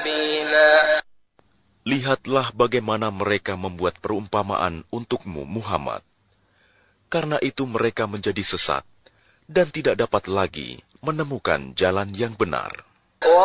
سبيلا. Lihatlah bagaimana mereka membuat perumpamaan untukmu, Muhammad. Karena itu mereka menjadi sesat dan tidak dapat lagi menemukan jalan yang benar.